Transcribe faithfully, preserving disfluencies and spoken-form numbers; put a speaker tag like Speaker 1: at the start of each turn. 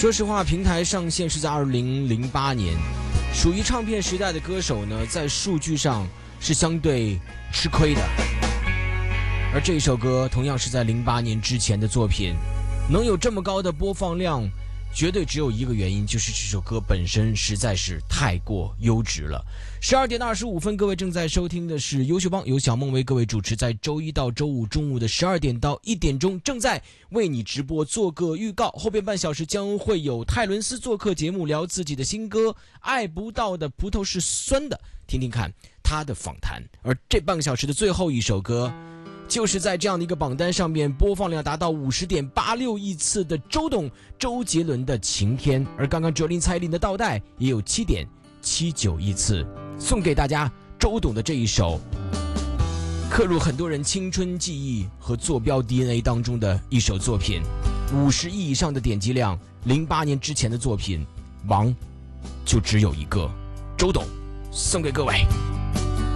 Speaker 1: 说实话，平台上线是在二零零八年，属于唱片时代的歌手呢，在数据上是相对吃亏的。而这一首歌同样是在零八年之前的作品，能有这么高的播放量，绝对只有一个原因，就是这首歌本身实在是太过优质了。十二点二十五分，各位正在收听的是优秀帮，由小梦为各位主持，在周一到周五中午的十二点到一点钟正在为你直播。做个预告，后边半小时将会有泰伦斯做客节目，聊自己的新歌《爱不到的葡萄是酸的》，听听看他的访谈。而这半个小时的最后一首歌，就是在这样的一个榜单上面播放量达到五十点八六亿次的周董周杰伦的《晴天》，而刚刚Jolin蔡依林的《倒带》也有七点七九亿次。送给大家周董的这一首刻入很多人青春记忆和坐标 D N A 当中的一首作品，五十亿以上的点击量，零八年之前的作品，王就只有一个。周董送给各位。